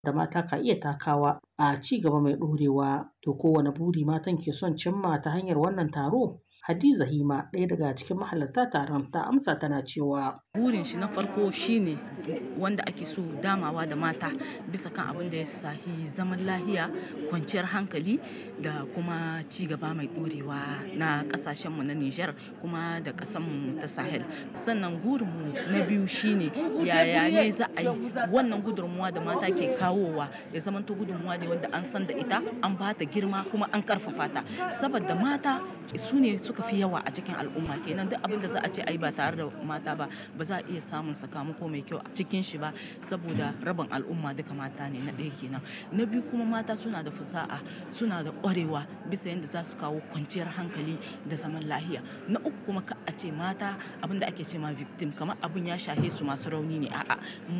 da mata ka iya takawa a ci gaba mai ɗorewa. To kowane buri matan ke son cimma ta hanyar wannan taro? Hadiza Hima, ɗaya daga cikin mahalarta taron, ta amsa tana cewa burin shi na farko shine wanda ake so damawa da mata bisa kan abin da ya sahi zaman lahiya, kwanciyar hankali da kuma ci gaba mai ɗorewa na ƙasashenmu na Nijar kuma da ƙasanmu ta Sahel. Sannan gurinmu na biyu shine yaya ne za a yi wannan gudunmuwa da mata ke kawowa ya zamanto gudunmuwa ne wanda an san da ita, an ba ta girma kuma an karfafa ta. Saboda mata su ne suka fi yawa a cikin al'umma, kenan duk abin da za a ce ai ba tare da mata ba za a iya samun sakamako mai kyau a cikin shi ba, saboda rabin al'umma duka mata ne. Na ɗaya kenan. Na biyu kuma mata suna da fasaha, suna da ƙwarewa bisa yadda za su kawo kwanciyar hankali da zaman lahiya. Na uku kuma ka a ce mata abin da ake ce ma victim kamar abin ya shahe su masu rauni ne, a'a